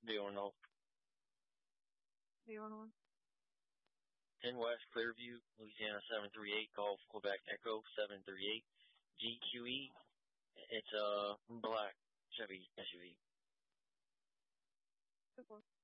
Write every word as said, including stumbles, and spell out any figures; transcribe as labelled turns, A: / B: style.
A: Do you want to know?
B: Do you want to know?
A: ten West Clearview, Louisiana seven three eight, Golf Quebec Echo seven three eight, G Q E. It's a black Chevy S U V.
B: Good one.